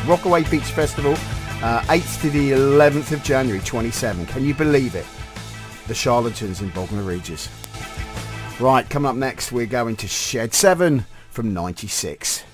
Rockaway Beach Festival, 8th to the 11th of January 27. Can you believe it? The Charlatans in Bognor Regis. Right, coming up next, we're going to Shed 7 from 96.